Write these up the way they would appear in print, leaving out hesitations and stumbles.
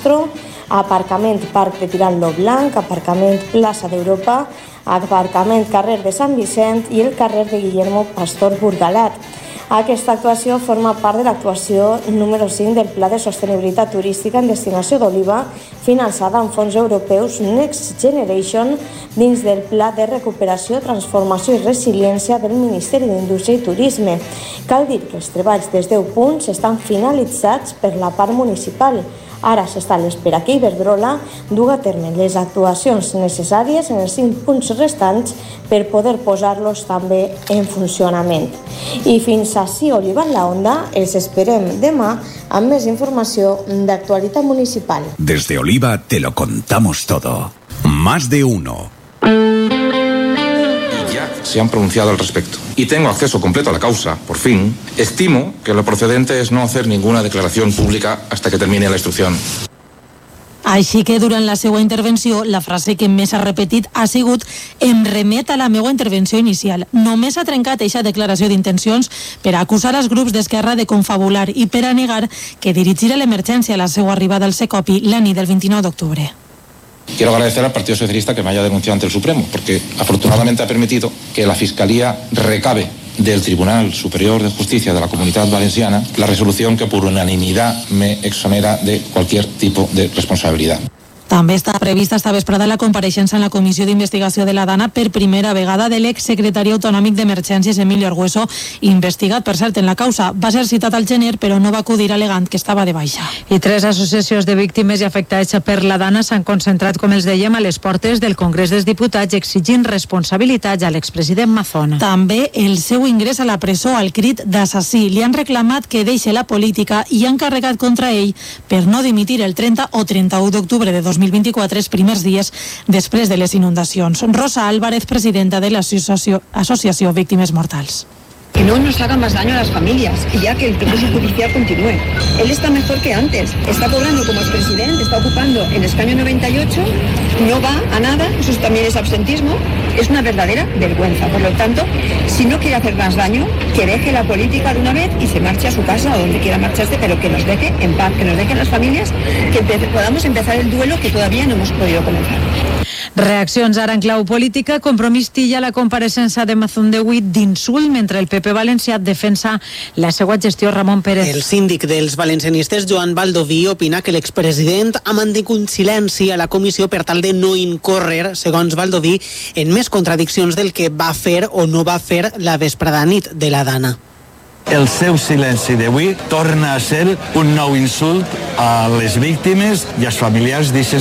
Castro, aparcament Parc de Tirant-lo Blanc, aparcament Plaça d'Europa, aparcament carrer de Sant Vicent i el carrer de Guillermo Pastor Burgalat. Aquesta actuació forma part de l'actuació número 5 del Pla de Sostenibilitat Turística en Destinació d'Oliva, finançada amb fons europeus Next Generation dins del Pla de Recuperació, Transformació i Resiliència del Ministeri d'Indústria i Turisme. Cal dir que els treballs dels 10 punts estan finalitzats per la part municipal. Ara s'està a l'espera que Iberdrola dugui a terme les actuacions necessàries en els 5 punts restants per poder posar-los també en funcionament. I fins ací Oliva en la Onda, els esperem demà amb més informació d'actualitat municipal. Desde Oliva te lo contamos todo. Más de uno. Se han pronunciado al respecto. Y tengo acceso completo a la causa, por fin. Estimo que lo procedente es no hacer ninguna declaración pública hasta que termine la instrucción. Així que durant la seva intervenció la frase que més ha repetit ha sigut «em remet a la meva intervenció inicial». Només ha trencat eixa declaració d'intencions per acusar els grups d'Esquerra de confabular i per a negar que dirigir a l'emergència a la seva arribada al Secopi la nit del 29 d'octubre. Quiero agradecer al Partido Socialista que me haya denunciado ante el Supremo, porque afortunadamente ha permitido que la Fiscalía recabe del Tribunal Superior de Justicia de la Comunidad Valenciana la resolución que por unanimidad me exonera de cualquier tipo de responsabilidad. També està prevista esta vesprada la compareixença en la Comissió d'Investigació de la Dana per primera vegada de l'exsecretari autonòmic d'Emergències Emilio Argueso, investigat per cert en la causa. Va ser citat al gener però no va acudir alegant que estava de baixa. I 3 associacions de víctimes i afectats per la Dana s'han concentrat, com els dèiem, a les portes del Congrés dels Diputats exigint responsabilitats a l'expresident Mazón. També el seu ingrés a la presó al crit d'assassí. Li han reclamat que deixi la política i han carregat contra ell per no dimitir el 30 o 31 d'octubre de 2024, els primers dies després de les inundacions. Rosa Álvarez, presidenta de l'Associació Víctimes Mortals. Que no nos haga más daño a las familias y ya que el proceso judicial continúe. Él está mejor que antes, está cobrando como expresidente, está ocupando el escaño 98, no va a nada, eso también es absentismo, es una verdadera vergüenza. Por lo tanto, si no quiere hacer más daño, que deje la política de una vez y se marche a su casa o donde quiera marcharse, pero que nos deje en paz, que nos dejen las familias, que podamos empezar el duelo que todavía no hemos podido comenzar. Reaccions ara en clau política. Compromís tilla la compareixença de Mazón d'avui d'insult mentre el PP valencià defensa la seva gestió. Ramon Pérez. El síndic dels valencianistes, Joan Baldoví, opina que l'expresident ha mantingut silenci a la comissió per tal de no incórrer, segons Baldoví, en més contradiccions del que va fer o no va fer la vesprada nit de la Dana. El seu silenci d'avui torna a ser un nou insult a les víctimes i als familiars d'aquestes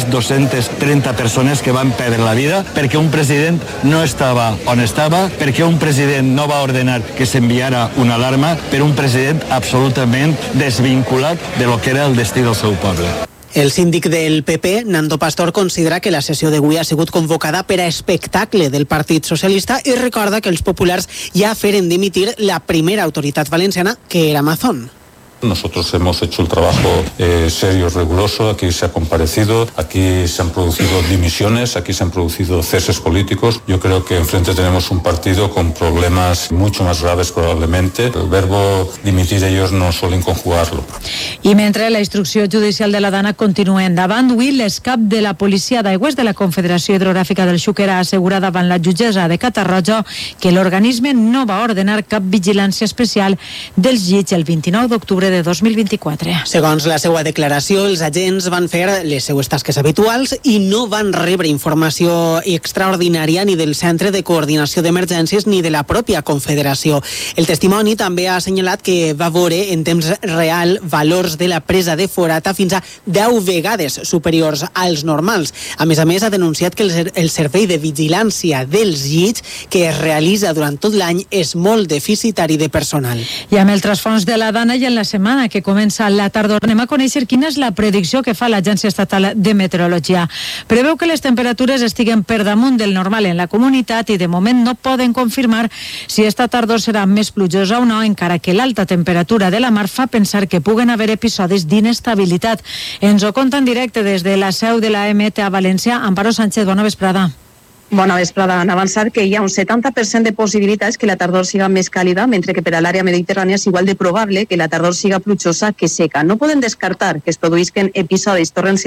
230 persones que van perdre la vida perquè un president no estava on estava, perquè un president no va ordenar que s'enviara una alarma, per un president absolutament desvinculat de lo que era el destí del seu poble. El síndic del PP, Nando Pastor, considera que la sessió d'avui ha sigut convocada per a espectacle del Partit Socialista i recorda que els populars ja feren dimitir la primera autoritat valenciana, que era Mazón. Nosotros hemos hecho el trabajo serio, riguroso, aquí se ha comparecido, aquí se han producido dimisiones, aquí se han producido ceses políticos. Yo creo que enfrente tenemos un partido con problemas mucho más graves probablemente. El verbo dimitir ellos no suelen conjugarlo. I mentre la instrucció judicial de la Dana continua endavant, avui l'excap de la policia d'Aigües de la Confederació Hidrogràfica del Xúquer ha assegurat davant la jutgessa de Catarroja que l'organisme no va ordenar cap vigilància especial dels llits el 29 d'octubre de 2024. Segons la seva declaració, els agents van fer les seues tasques habituals i no van rebre informació extraordinària ni del Centre de Coordinació d'Emergències ni de la pròpia Confederació. El testimoni també ha assenyalat que va veure en temps real valors de la presa de forata fins a 10 vegades superiors als normals. A més, ha denunciat que el servei de vigilància dels llits que es realitza durant tot l'any és molt deficitari de personal. I amb el trasfons de la Dana i en la setmana que comença la tardor anem a conèixer quina és la predicció que fa l'Agència Estatal de Meteorologia. Preveu que les temperatures estiguen per damunt del normal en la comunitat i de moment no poden confirmar si esta tardor serà més plujosa o no, encara que l'alta temperatura de la mar fa pensar que puguen haver episodis d'inestabilitat. Ens ho conta en directe des de la seu de la MT a València. Amparo Sánchez, bona vesprada. Bona vesprada. Han avançat que hi ha un 70% de possibilitats que la tardor siga més càlida, mentre que per a l'àrea mediterrània és igual de probable que la tardor siga plujosa que seca. No poden descartar que es produïsquen episodis torrencials